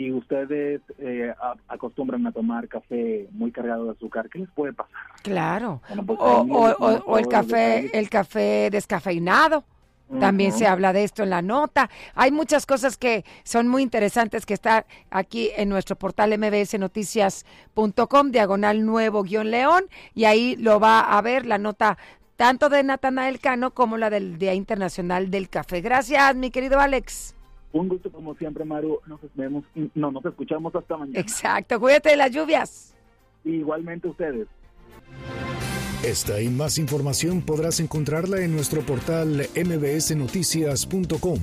y ustedes acostumbran a tomar café muy cargado de azúcar, ¿qué les puede pasar? Claro. Bueno, pues, O el café descafeinado. También se habla de esto en la nota. Hay muchas cosas que son muy interesantes que están aquí en nuestro portal mbsnoticias.com, /nuevo-león, y ahí lo va a ver la nota tanto de Natanael Cano como la del Día Internacional del Café. Gracias, mi querido Alex. Un gusto como siempre, Maru. Nos escuchamos hasta mañana. Exacto, cuídate de las lluvias. Igualmente ustedes. Esta y más información podrás encontrarla en nuestro portal mbsnoticias.com,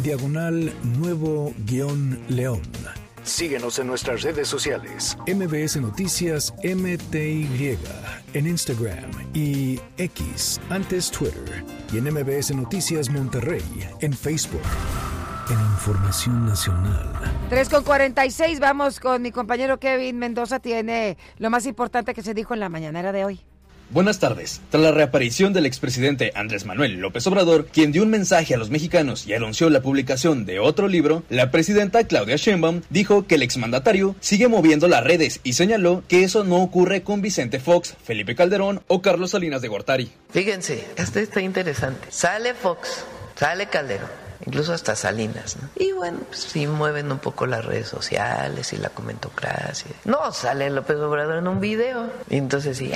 /nuevo-león. Síguenos en nuestras redes sociales, MBS Noticias MTY, en Instagram y X, antes Twitter, y en MBS Noticias Monterrey, en Facebook. En Información Nacional. 3:46, vamos con mi compañero Kevin Mendoza, tiene lo más importante que se dijo en la mañanera de hoy. Buenas tardes. Tras la reaparición del expresidente Andrés Manuel López Obrador, quien dio un mensaje a los mexicanos y anunció la publicación de otro libro, la presidenta Claudia Sheinbaum dijo que el exmandatario sigue moviendo las redes y señaló que eso no ocurre con Vicente Fox, Felipe Calderón o Carlos Salinas de Gortari. Fíjense, esto está interesante. Sale Fox, sale Calderón, incluso hasta Salinas, ¿no? Y bueno, pues sí mueven un poco las redes sociales y la comentocracia. No, sale López Obrador en un video. Y entonces sí,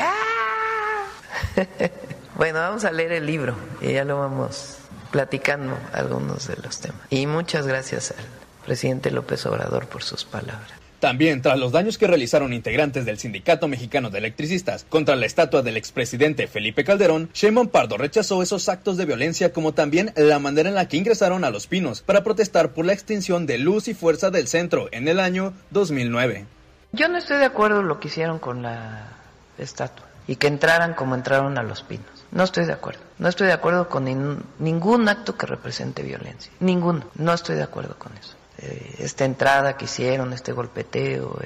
Bueno, vamos a leer el libro y ya lo vamos platicando algunos de los temas. Y muchas gracias al presidente López Obrador por sus palabras. También, tras los daños que realizaron integrantes del Sindicato Mexicano de Electricistas contra la estatua del expresidente Felipe Calderón, Sheinbaum Pardo rechazó esos actos de violencia, como también la manera en la que ingresaron a Los Pinos para protestar por la extinción de Luz y Fuerza del Centro en el año 2009. Yo no estoy de acuerdo en lo que hicieron con la estatua y que entraran como entraron a Los Pinos. No estoy de acuerdo. No estoy de acuerdo con ningún acto que represente violencia. Ninguno. No estoy de acuerdo con eso. Esta entrada que hicieron, este golpeteo,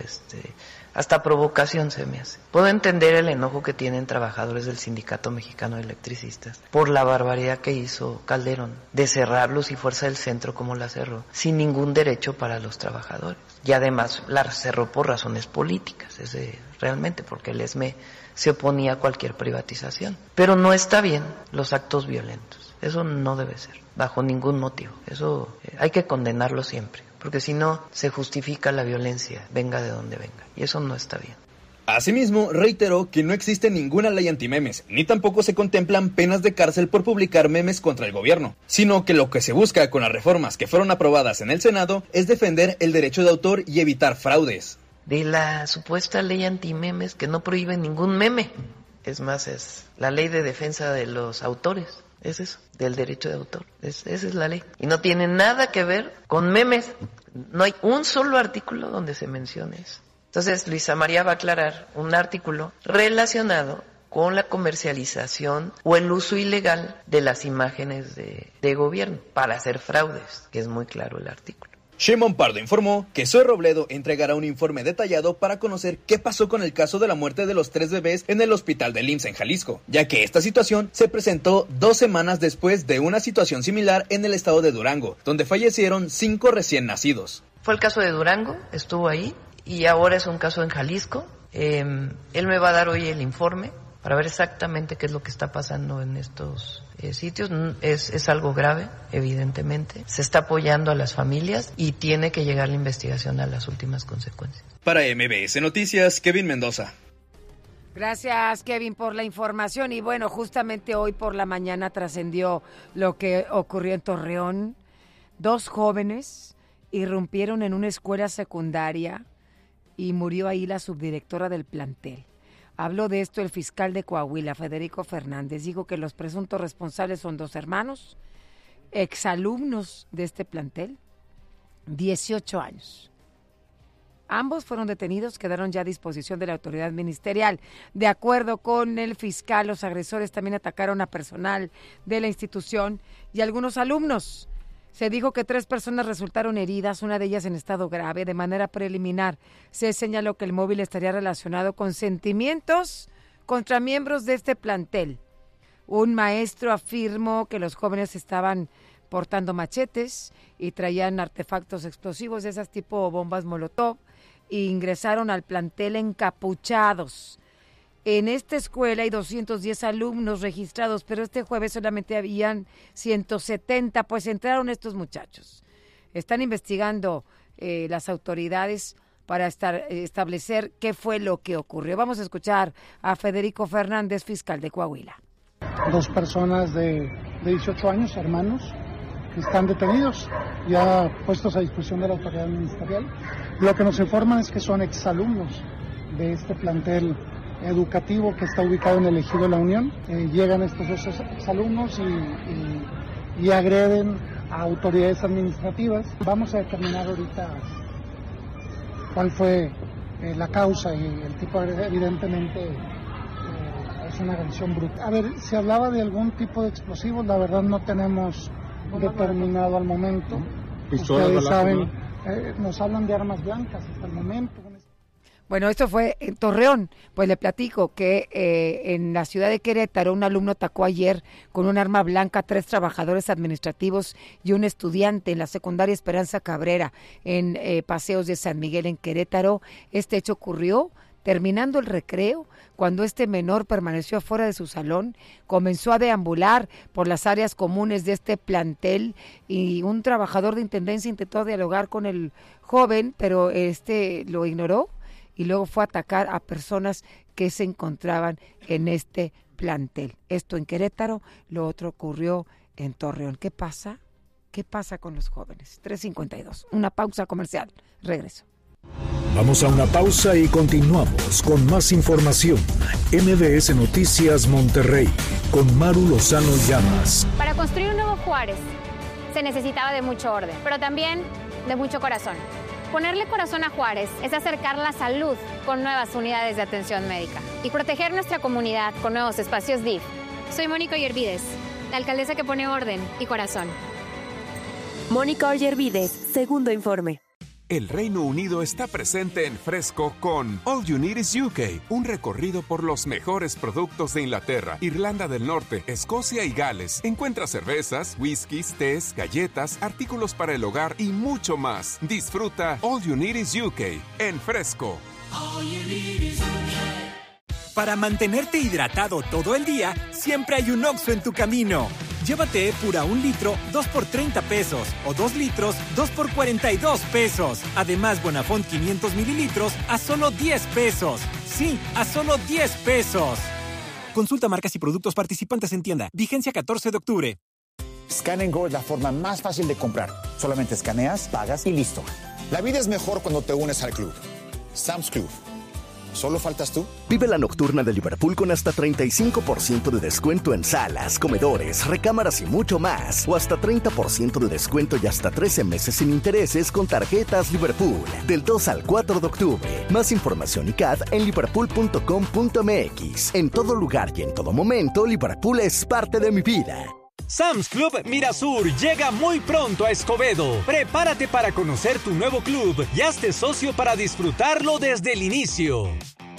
hasta provocación se me hace. Puedo entender el enojo que tienen trabajadores del Sindicato Mexicano de Electricistas por la barbaridad que hizo Calderón de cerrar Luz y Fuerza del Centro como la cerró, sin ningún derecho para los trabajadores. Y además la cerró por razones políticas, realmente, porque el ESME se oponía a cualquier privatización. Pero no está bien los actos violentos. Eso no debe ser, bajo ningún motivo. Eso hay que condenarlo siempre, porque si no se justifica la violencia, venga de donde venga. Y eso no está bien. Asimismo, reiteró que no existe ninguna ley antimemes, ni tampoco se contemplan penas de cárcel por publicar memes contra el gobierno, sino que lo que se busca con las reformas que fueron aprobadas en el Senado es defender el derecho de autor y evitar fraudes. De la supuesta ley antimemes que no prohíbe ningún meme. Es más, es la ley de defensa de los autores. Es eso, del derecho de autor. Esa es la ley. Y no tiene nada que ver con memes. No hay un solo artículo donde se mencione eso. Entonces, Luisa María va a aclarar un artículo relacionado con la comercialización o el uso ilegal de las imágenes de gobierno para hacer fraudes, que es muy claro el artículo. Sheinbaum Pardo informó que Zoe Robledo entregará un informe detallado para conocer qué pasó con el caso de la muerte de los 3 bebés en el hospital del IMSS en Jalisco, ya que esta situación se presentó 2 semanas después de una situación similar en el estado de Durango, donde fallecieron 5 recién nacidos. Fue el caso de Durango, estuvo ahí, y ahora es un caso en Jalisco. Él me va a dar hoy el informe para ver exactamente qué es lo que está pasando en estos sitios. Es algo grave, evidentemente. Se está apoyando a las familias y tiene que llegar la investigación a las últimas consecuencias. Para MBS Noticias, Kevin Mendoza. Gracias, Kevin, por la información. Y bueno, justamente hoy por la mañana trascendió lo que ocurrió en Torreón. 2 jóvenes irrumpieron en una escuela secundaria y murió ahí la subdirectora del plantel. Habló de esto el fiscal de Coahuila, Federico Fernández. Dijo que los presuntos responsables son 2 hermanos, exalumnos de este plantel, 18 años. Ambos fueron detenidos, quedaron ya a disposición de la autoridad ministerial. De acuerdo con el fiscal, los agresores también atacaron a personal de la institución y algunos alumnos. Se dijo que 3 personas resultaron heridas, una de ellas en estado grave. De manera preliminar, se señaló que el móvil estaría relacionado con sentimientos contra miembros de este plantel. Un maestro afirmó que los jóvenes estaban portando machetes y traían artefactos explosivos, de esas tipo bombas Molotov, e ingresaron al plantel encapuchados. En esta escuela hay 210 alumnos registrados, pero este jueves solamente habían 170, pues entraron estos muchachos. Están investigando las autoridades para establecer qué fue lo que ocurrió. Vamos a escuchar a Federico Fernández, fiscal de Coahuila. 2 personas de 18 años, hermanos, que están detenidos, ya puestos a disposición de la autoridad ministerial. Lo que nos informan es que son exalumnos de este plantel educativo que está ubicado en el Ejido La Unión. Llegan estos 2 exalumnos y agreden a autoridades administrativas. Vamos a determinar ahorita cuál fue la causa y el tipo de, evidentemente es una agresión brutal. A ver, se hablaba de algún tipo de explosivos, la verdad no tenemos determinado al momento. Ustedes saben, nos hablan de armas blancas hasta el momento. Bueno, esto fue en Torreón. Pues le platico que en la ciudad de Querétaro un alumno atacó ayer con un arma blanca a 3 trabajadores administrativos y un estudiante en la secundaria Esperanza Cabrera en Paseos de San Miguel en Querétaro. Este hecho ocurrió terminando el recreo, cuando este menor permaneció afuera de su salón, comenzó a deambular por las áreas comunes de este plantel y un trabajador de intendencia intentó dialogar con el joven, pero lo ignoró y luego fue a atacar a personas que se encontraban en este plantel. Esto en Querétaro, lo otro ocurrió en Torreón. ¿Qué pasa? ¿Qué pasa con los jóvenes? 3:52. Una pausa comercial. Regreso. Vamos a una pausa y continuamos con más información. MBS Noticias Monterrey, con Maru Lozano Llamas. Para construir un nuevo Juárez se necesitaba de mucho orden, pero también de mucho corazón. Ponerle corazón a Juárez es acercar la salud con nuevas unidades de atención médica y proteger nuestra comunidad con nuevos espacios DIF. Soy Mónica Ollervides, la alcaldesa que pone orden y corazón. Mónica Ollervides, segundo informe. El Reino Unido está presente en Fresco con All You Need Is UK, un recorrido por los mejores productos de Inglaterra, Irlanda del Norte, Escocia y Gales. Encuentra cervezas, whiskies, tés, galletas, artículos para el hogar y mucho más. Disfruta All You Need Is UK en Fresco. All you need is UK. Para mantenerte hidratado todo el día, siempre hay un Oxxo en tu camino. Llévate Epura 1 litro, 2 por 30 pesos. O 2 litros, 2 por 42 pesos. Además, Bonafont 500 mililitros a solo 10 pesos. Sí, a solo 10 pesos. Consulta marcas y productos participantes en tienda. Vigencia 14 de octubre. Scan & Go es la forma más fácil de comprar. Solamente escaneas, pagas y listo. La vida es mejor cuando te unes al club. Sam's Club. ¿Solo faltas tú? Vive la nocturna de Liverpool con hasta 35% de descuento en salas, comedores, recámaras y mucho más. O hasta 30% de descuento y hasta 13 meses sin intereses con tarjetas Liverpool. Del 2 al 4 de octubre. Más información y CAD en liverpool.com.mx. En todo lugar y en todo momento, Liverpool es parte de mi vida. Sam's Club Mirasur llega muy pronto a Escobedo. Prepárate para conocer tu nuevo club y hazte socio para disfrutarlo desde el inicio.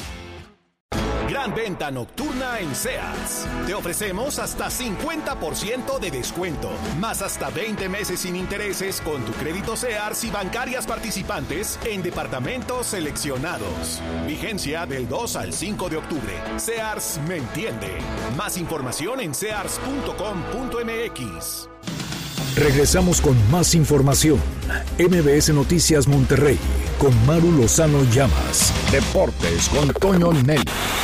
Gran venta nocturna en Sears. Te ofrecemos hasta 50% de descuento, más hasta 20 meses sin intereses con tu crédito Sears y bancarias participantes en departamentos seleccionados. Vigencia del 2 al 5 de octubre. Sears me entiende. Más información en sears.com.mx. Regresamos con más información. MBS Noticias Monterrey, con Maru Lozano Llamas. Deportes con Toño Nelly.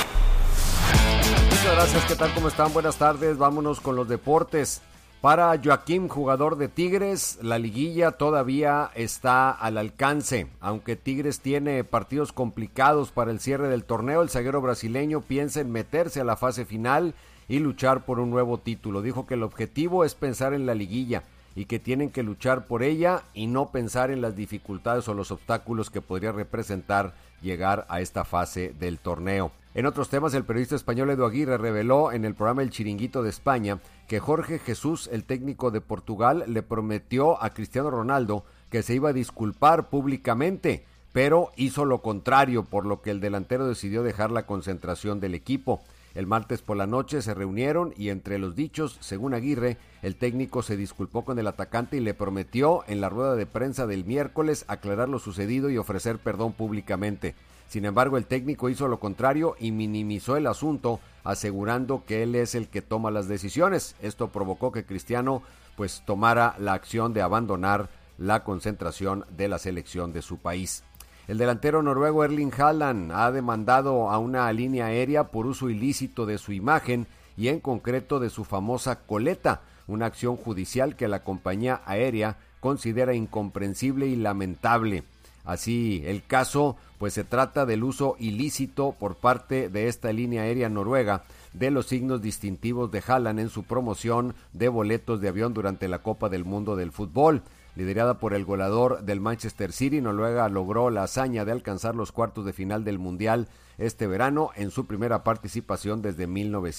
Muchas gracias, ¿qué tal? ¿Cómo están? Buenas tardes, vámonos con los deportes. Para Joaquín, jugador de Tigres, la liguilla todavía está al alcance. Aunque Tigres tiene partidos complicados para el cierre del torneo, el zaguero brasileño piensa en meterse a la fase final y luchar por un nuevo título. Dijo que el objetivo es pensar en la liguilla y que tienen que luchar por ella y no pensar en las dificultades o los obstáculos que podría representar llegar a esta fase del torneo. En otros temas, el periodista español Edu Aguirre reveló en el programa El Chiringuito de España que Jorge Jesús, el técnico de Portugal, le prometió a Cristiano Ronaldo que se iba a disculpar públicamente, pero hizo lo contrario, por lo que el delantero decidió dejar la concentración del equipo. El martes por la noche se reunieron y entre los dichos, según Aguirre, el técnico se disculpó con el atacante y le prometió en la rueda de prensa del miércoles aclarar lo sucedido y ofrecer perdón públicamente. Sin embargo, el técnico hizo lo contrario y minimizó el asunto, asegurando que él es el que toma las decisiones. Esto provocó que Cristiano tomara la acción de abandonar la concentración de la selección de su país. El delantero noruego Erling Haaland ha demandado a una línea aérea por uso ilícito de su imagen y en concreto de su famosa coleta, una acción judicial que la compañía aérea considera incomprensible y lamentable. Así, el caso, se trata del uso ilícito por parte de esta línea aérea noruega de los signos distintivos de Haaland en su promoción de boletos de avión durante la Copa del Mundo del Fútbol. Liderada por el goleador del Manchester City, Noruega logró la hazaña de alcanzar los cuartos de final del Mundial este verano en su primera participación desde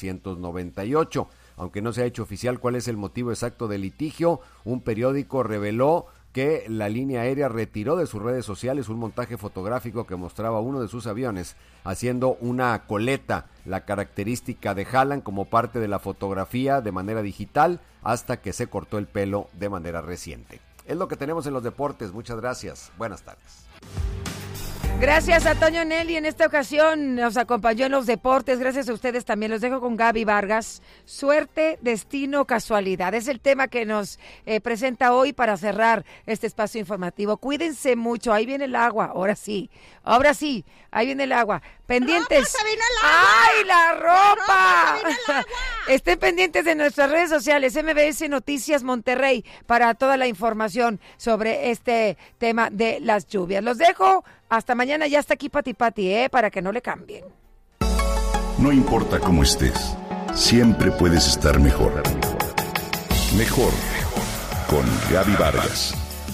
1998. Aunque no se ha hecho oficial cuál es el motivo exacto del litigio, un periódico reveló que la línea aérea retiró de sus redes sociales un montaje fotográfico que mostraba uno de sus aviones haciendo una coleta, la característica de Haaland como parte de la fotografía de manera digital, hasta que se cortó el pelo de manera reciente. Es lo que tenemos en los deportes. Muchas gracias. Buenas tardes. Gracias a Toño Nelly, en esta ocasión nos acompañó en los deportes. Gracias a ustedes también. Los dejo con Gaby Vargas. Suerte, destino, casualidad. Es el tema que nos presenta hoy para cerrar este espacio informativo. Cuídense mucho. Ahí viene el agua. Ahora sí. Ahí viene el agua. Pendientes. ¡Ropa, se vino el agua! ¡Ay, la ropa! ¡Se vino el agua! Estén pendientes de nuestras redes sociales, MBS Noticias Monterrey, para toda la información sobre este tema de las lluvias. Los dejo. Hasta mañana. Ya está aquí Pati Pati, para que no le cambien. No importa cómo estés, siempre puedes estar mejor. Mejor con Gaby Vargas.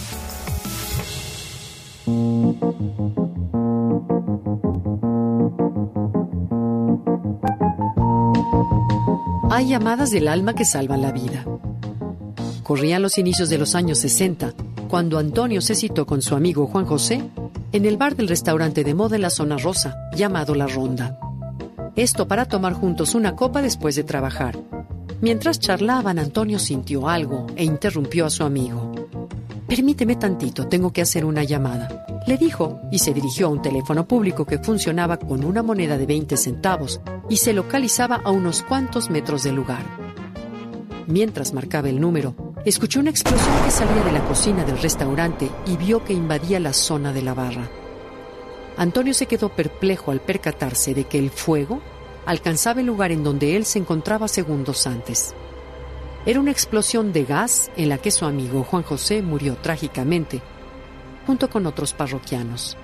Hay llamadas del alma que salvan la vida. Corrían los inicios de los años 60, cuando Antonio se citó con su amigo Juan José en el bar del restaurante de moda en la zona rosa, llamado La Ronda. Esto para tomar juntos una copa después de trabajar. Mientras charlaban, Antonio sintió algo e interrumpió a su amigo. «Permíteme tantito, tengo que hacer una llamada», le dijo, y se dirigió a un teléfono público que funcionaba con una moneda de 20 centavos y se localizaba a unos cuantos metros del lugar. Mientras marcaba el número, escuchó una explosión que salía de la cocina del restaurante y vio que invadía la zona de la barra. Antonio se quedó perplejo al percatarse de que el fuego alcanzaba el lugar en donde él se encontraba segundos antes. Era una explosión de gas en la que su amigo Juan José murió trágicamente, junto con otros parroquianos.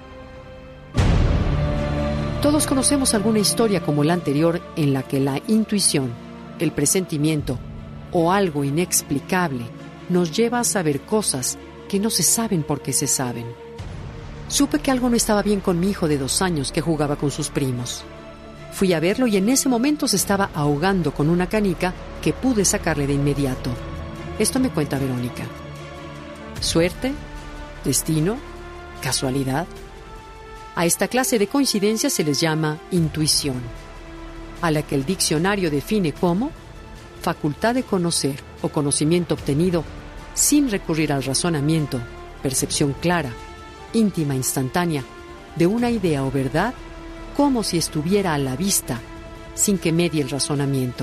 Todos conocemos alguna historia como la anterior en la que la intuición, el presentimiento o algo inexplicable nos lleva a saber cosas que no se saben por qué se saben. Supe que algo no estaba bien con mi hijo de 2 años que jugaba con sus primos. Fui a verlo y en ese momento se estaba ahogando con una canica que pude sacarle de inmediato. Esto me cuenta Verónica. ¿Suerte? ¿Destino? ¿Casualidad? A esta clase de coincidencias se les llama intuición, a la que el diccionario define como facultad de conocer o conocimiento obtenido sin recurrir al razonamiento, percepción clara, íntima, instantánea, de una idea o verdad, como si estuviera a la vista, sin que medie el razonamiento.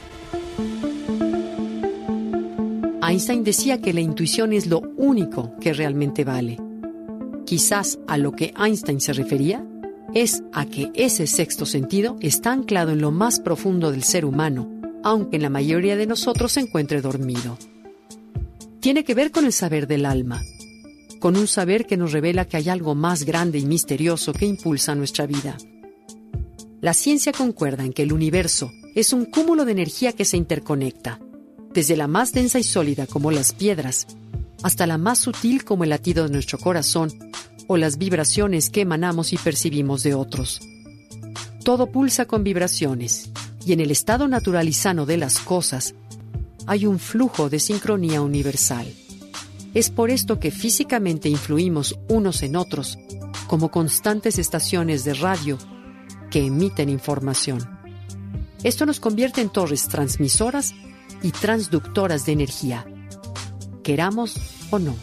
Einstein decía que la intuición es lo único que realmente vale. Quizás a lo que Einstein se refería es a que ese sexto sentido está anclado en lo más profundo del ser humano, aunque en la mayoría de nosotros se encuentre dormido. Tiene que ver con el saber del alma, con un saber que nos revela que hay algo más grande y misterioso que impulsa nuestra vida. La ciencia concuerda en que el universo es un cúmulo de energía que se interconecta, desde la más densa y sólida como las piedras, hasta la más sutil como el latido de nuestro corazón o las vibraciones que emanamos y percibimos de otros. Todo pulsa con vibraciones, y en el estado natural y sano de las cosas hay un flujo de sincronía universal. Es por esto que físicamente influimos unos en otros, como constantes estaciones de radio que emiten información. Esto nos convierte en torres transmisoras y transductoras de energía, queramos o no.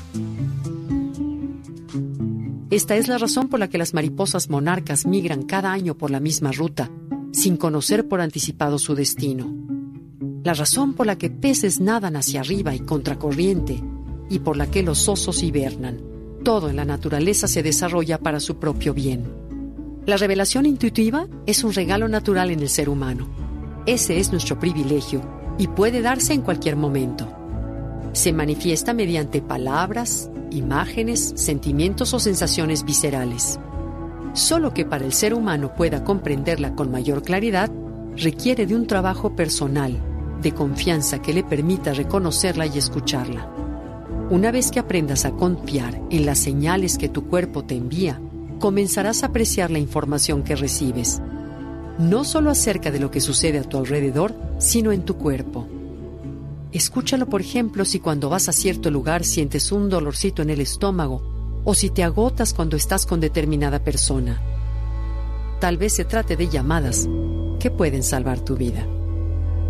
Esta es la razón por la que las mariposas monarcas migran cada año por la misma ruta, sin conocer por anticipado su destino. La razón por la que peces nadan hacia arriba y contracorriente, y por la que los osos hibernan. Todo en la naturaleza se desarrolla para su propio bien. La revelación intuitiva es un regalo natural en el ser humano. Ese es nuestro privilegio y puede darse en cualquier momento. Se manifiesta mediante palabras, imágenes, sentimientos o sensaciones viscerales. Solo que para el ser humano pueda comprenderla con mayor claridad, requiere de un trabajo personal, de confianza que le permita reconocerla y escucharla. Una vez que aprendas a confiar en las señales que tu cuerpo te envía, comenzarás a apreciar la información que recibes, no solo acerca de lo que sucede a tu alrededor, sino en tu cuerpo. Escúchalo, por ejemplo, si cuando vas a cierto lugar sientes un dolorcito en el estómago o si te agotas cuando estás con determinada persona. Tal vez se trate de llamadas que pueden salvar tu vida.